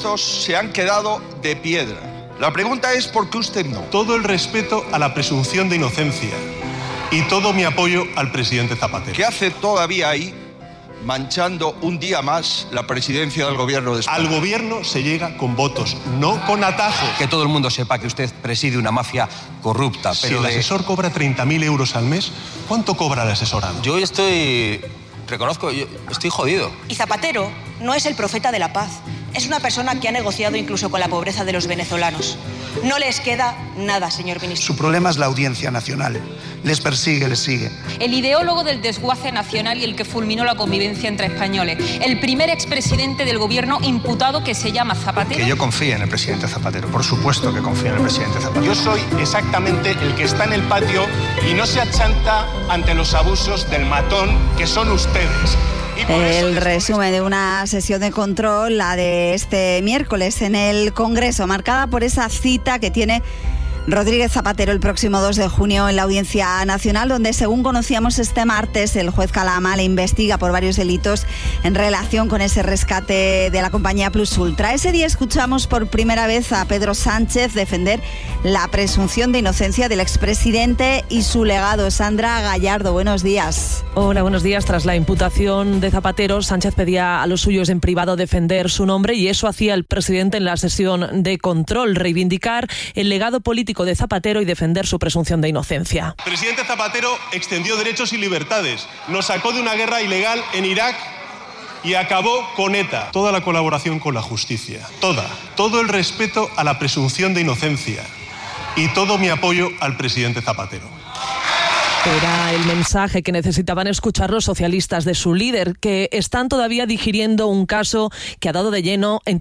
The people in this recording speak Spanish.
estos se han quedado de piedra. La pregunta es ¿por qué usted no? Todo el respeto a la presunción de inocencia y todo mi apoyo al presidente Zapatero. ¿Qué hace todavía ahí manchando un día más la presidencia del gobierno de España? Al gobierno se llega con votos, no con atajos. Que todo el mundo sepa que usted preside una mafia corrupta. Pero si el asesor cobra 30.000 euros al mes, ¿cuánto cobra el asesorado? Yo estoy jodido. Y Zapatero no es el profeta de la paz. Es una persona que ha negociado incluso con la pobreza de los venezolanos. No les queda nada, señor ministro. Su problema es la Audiencia Nacional. Les persigue, les sigue. El ideólogo del desguace nacional y el que fulminó la convivencia entre españoles. El primer expresidente del gobierno imputado que se llama Zapatero. Que yo confíe en el presidente Zapatero. Por supuesto que confío en el presidente Zapatero. Yo soy exactamente el que está en el patio y no se achanta ante los abusos del matón que son ustedes. El resumen de una sesión de control, la de este miércoles en el Congreso, marcada por esa cita que tiene Rodríguez Zapatero el próximo 2 de junio en la Audiencia Nacional, donde, según conocíamos este martes, el juez Calama le investiga por varios delitos en relación con ese rescate de la compañía Plus Ultra. Ese día escuchamos por primera vez a Pedro Sánchez defender la presunción de inocencia del expresidente y su legado. Sandra Gallardo, buenos días. Hola, buenos días. Tras la imputación de Zapatero, Sánchez pedía a los suyos en privado defender su nombre, y eso hacía el presidente en la sesión de control, reivindicar el legado político de Zapatero y defender su presunción de inocencia. El presidente Zapatero extendió derechos y libertades, nos sacó de una guerra ilegal en Irak y acabó con ETA. Toda la colaboración con la justicia, todo el respeto a la presunción de inocencia y todo mi apoyo al presidente Zapatero. Era el mensaje que necesitaban escuchar los socialistas de su líder, que están todavía digiriendo un caso que ha dado de lleno en